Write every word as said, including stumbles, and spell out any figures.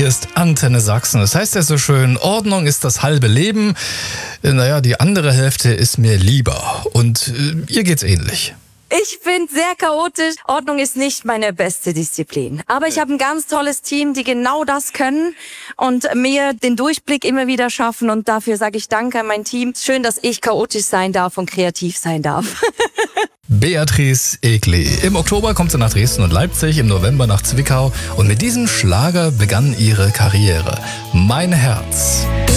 ist Antenne Sachsen. Das heißt ja so schön, Ordnung ist das halbe Leben. Naja, die andere Hälfte ist mir lieber. Und äh, ihr geht's ähnlich. Ich bin sehr chaotisch. Ordnung ist nicht meine beste Disziplin. Aber ich habe ein ganz tolles Team, die genau das können und mir den Durchblick immer wieder schaffen. Und dafür sage ich Danke an mein Team. Schön, dass ich chaotisch sein darf und kreativ sein darf. Beatrice Egli. Im Oktober kommt sie nach Dresden und Leipzig, im November nach Zwickau. Und mit diesem Schlager begann ihre Karriere. Mein Herz.